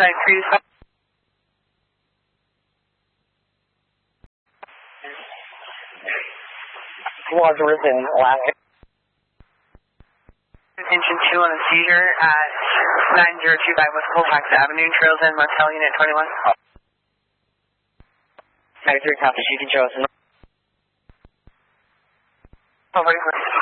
side 3 to 5. Was written last. Attention 2 on a seizure at 9025 West Colfax Avenue, Trails End, Motel Unit 21. 93 copy, you can show us. Oh, 44.